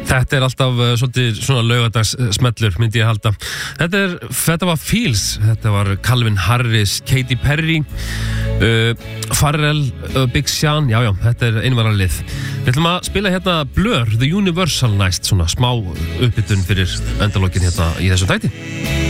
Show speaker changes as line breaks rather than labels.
Þetta alltaf svolítið svona laugadags smellur, myndi ég halda. Þetta var Feels, þetta var Calvin Harris, Katy Perry, Pharrell, Big Sean, já, þetta einvaralið. Við ætlum að spila hérna Blur, The Universal næst, svona smá uppbytun fyrir endalokin hérna í þessum þætti.